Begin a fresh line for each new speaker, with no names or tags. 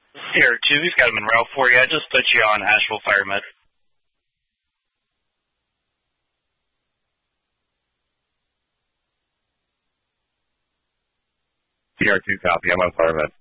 Here, 2, he's got him in route for you. I just put you on Asheville Fire Med.
PR2 copy, I'm on Fire Med.